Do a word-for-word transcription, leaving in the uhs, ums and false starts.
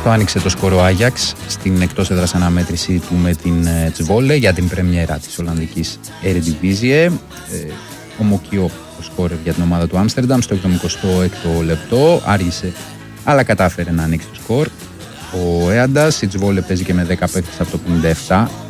Το άνοιξε το σκορ ο Άγιαξ στην εκτός έδρας αναμέτρηση του με την Τσβόλε για την πρεμιέρα της Ολλανδικής Eredivisie. Ε, ομοκιό το σκορ για την ομάδα του Άμστερνταμ στο εβδομηκοστό έκτο λεπτό. Άργησε, αλλά κατάφερε να ανοίξει το σκορ. Ο Έαντας, η Τσβόλε παίζει και με δέκα παίκτες από το πενήντα επτά.